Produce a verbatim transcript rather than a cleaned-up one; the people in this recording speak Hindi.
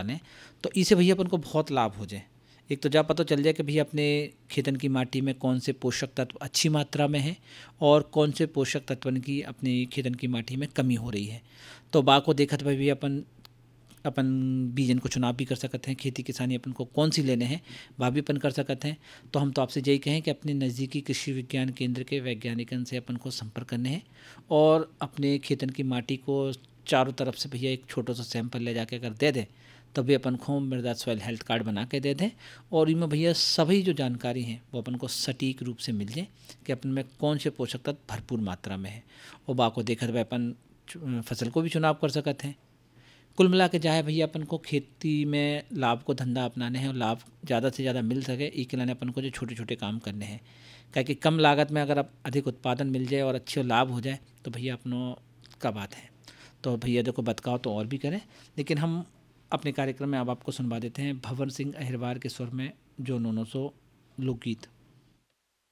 लें तो इसे भैया अपन को बहुत लाभ हो जाए। एक तो जब पता चल जाए कि भैया अपने खेतन की माटी में कौन से पोषक तत्व अच्छी मात्रा में है और कौन से पोषक तत्वन की अपनी खेतन की माटी में कमी हो रही है। तो बा को देखत भाई भी अपन अपन बीजन को चुनाव भी कर सकते हैं, खेती किसानी अपन को कौन सी लेने हैं वह भी अपन कर सकते हैं। तो हम तो आपसे यही कहें कि अपने नज़दीकी कृषि विज्ञान केंद्र के वैज्ञानिकन से अपन को संपर्क करने हैं और अपने खेतन की माटी को चारों तरफ से भैया एक छोटा सा सैंपल ले जाके अगर दे दें तब भी अपन को मृदा सॉइल हेल्थ कार्ड बना के दे दें और इनमें भैया सभी जो जानकारी हैं वो अपन को सटीक रूप से मिल जाए कि अपन में कौन से पोषक तत्व भरपूर मात्रा में है और बा को देखकर भाई अपन फसल को भी चुनाव कर सकते हैं। कुल मिला के चाहे भैया अपन को खेती में लाभ को धंधा अपनाने हैं और लाभ ज़्यादा से ज़्यादा मिल सके ई के लिए अपन को जो छोटे छोटे काम करने हैं, क्या कि कम लागत में अगर अब अधिक उत्पादन मिल जाए और अच्छे लाभ हो जाए तो भैया अपनों का बात है। तो भैया देखो बतकाओ तो और भी करें, लेकिन हम अपने कार्यक्रम में अब आपको सुनवा देते हैं भवन सिंह अहिरवार के स्वर में जो नौ नौ सौ लोकगीत।